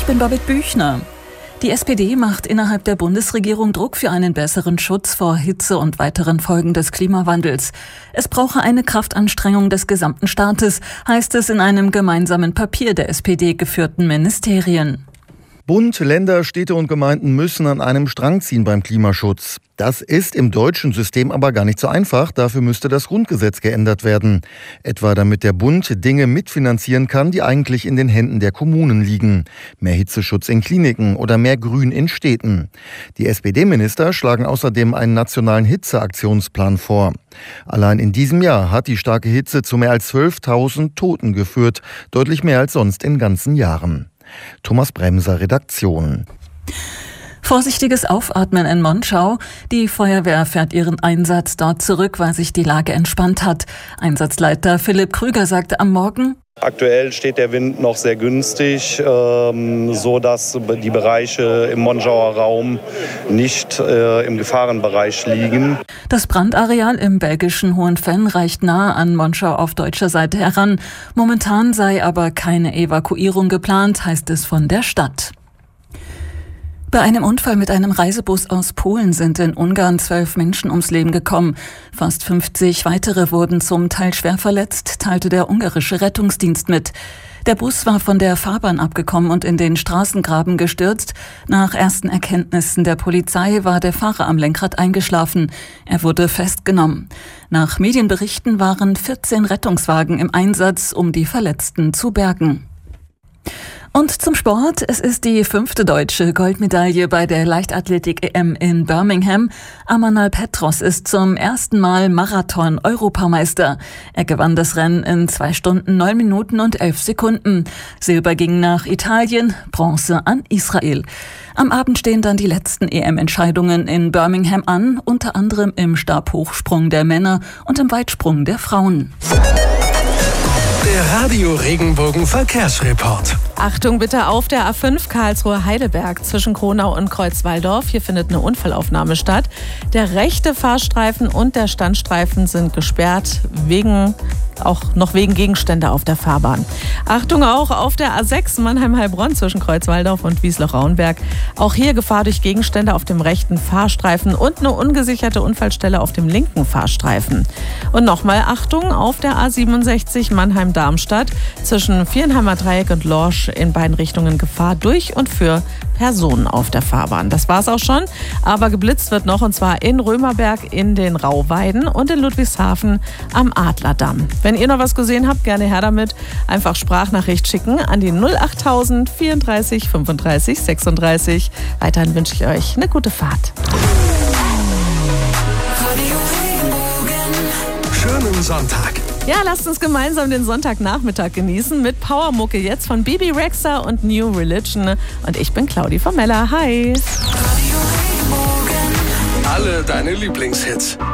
bin Babette Büchner. Die SPD macht innerhalb der Bundesregierung Druck für einen besseren Schutz vor Hitze und weiteren Folgen des Klimawandels. Es brauche eine Kraftanstrengung des gesamten Staates, heißt es in einem gemeinsamen Papier der SPD-geführten Ministerien. Bund, Länder, Städte und Gemeinden müssen an einem Strang ziehen beim Klimaschutz. Das ist im deutschen System aber gar nicht so einfach. Dafür müsste das Grundgesetz geändert werden. Etwa damit der Bund Dinge mitfinanzieren kann, die eigentlich in den Händen der Kommunen liegen. Mehr Hitzeschutz in Kliniken oder mehr Grün in Städten. Die SPD-Minister schlagen außerdem einen nationalen Hitzeaktionsplan vor. Allein in diesem Jahr hat die starke Hitze zu mehr als 12.000 Toten geführt. Deutlich mehr als sonst in ganzen Jahren. Thomas Bremser, Redaktion. Vorsichtiges Aufatmen in Monschau. Die Feuerwehr fährt ihren Einsatz dort zurück, weil sich die Lage entspannt hat. Einsatzleiter Philipp Krüger sagte am Morgen: Aktuell steht der Wind noch sehr günstig, so dass die Bereiche im Monschauer Raum nicht im Gefahrenbereich liegen. Das Brandareal im belgischen Hohenfenn reicht nahe an Monschau auf deutscher Seite heran. Momentan sei aber keine Evakuierung geplant, heißt es von der Stadt. Bei einem Unfall mit einem Reisebus aus Polen sind in Ungarn 12 Menschen ums Leben gekommen. Fast 50 weitere wurden zum Teil schwer verletzt, teilte der ungarische Rettungsdienst mit. Der Bus war von der Fahrbahn abgekommen und in den Straßengraben gestürzt. Nach ersten Erkenntnissen der Polizei war der Fahrer am Lenkrad eingeschlafen. Er wurde festgenommen. Nach Medienberichten waren 14 Rettungswagen im Einsatz, um die Verletzten zu bergen. Und zum Sport. Es ist die 5. deutsche Goldmedaille bei der Leichtathletik-EM in Birmingham. Amanal Petros ist zum ersten Mal Marathon-Europameister. Er gewann das Rennen in 2 Stunden, 9 Minuten und 11 Sekunden. Silber ging nach Italien, Bronze an Israel. Am Abend stehen dann die letzten EM-Entscheidungen in Birmingham an, unter anderem im Stabhochsprung der Männer und im Weitsprung der Frauen. Der Radio Regenbogen Verkehrsreport. Achtung bitte auf der A5 Karlsruhe-Heidelberg zwischen Kronau und Kreuzwaldorf. Hier findet eine Unfallaufnahme statt. Der rechte Fahrstreifen und der Standstreifen sind gesperrt, wegen Gegenstände auf der Fahrbahn. Achtung auch auf der A6 Mannheim-Heilbronn zwischen Kreuzwaldorf und Wiesloch-Rauenberg. Auch hier Gefahr durch Gegenstände auf dem rechten Fahrstreifen und eine ungesicherte Unfallstelle auf dem linken Fahrstreifen. Und nochmal Achtung auf der A67 Mannheim-Darmstadt zwischen Vierenheimer Dreieck und Lorsch in beiden Richtungen Gefahr durch und für Personen auf der Fahrbahn. Das war's auch schon, aber geblitzt wird noch, und zwar in Römerberg, in den Rauweiden und in Ludwigshafen am Adlerdamm. Wenn ihr noch was gesehen habt, gerne her damit. Einfach Sprachnachricht schicken an die 08000 34 35 36. Weiterhin wünsche ich euch eine gute Fahrt. Schönen Sonntag. Ja, lasst uns gemeinsam den Sonntagnachmittag genießen mit Powermucke jetzt von Bibi Rexha und New Religion. Und ich bin Claudi Formella. Hi. Alle deine Lieblingshits.